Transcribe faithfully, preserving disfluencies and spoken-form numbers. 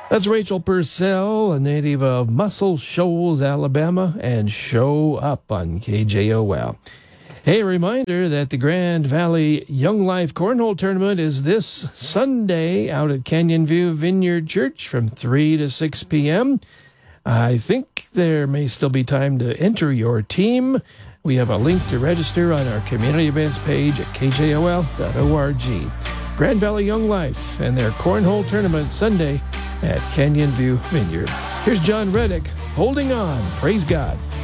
That's Rachel Purcell, a native of Muscle Shoals, Alabama, and Show Up on K J O L. Hey, a reminder that the Grand Valley Young Life Cornhole Tournament is this Sunday out at Canyon View Vineyard Church from three to six p.m. I think there may still be time to enter your team. We have a link to register on our community events page at k j o l dot org. Grand Valley Young Life and their Cornhole Tournament Sunday at Canyon View Vineyard. Here's John Reddick, Holding On. Praise God.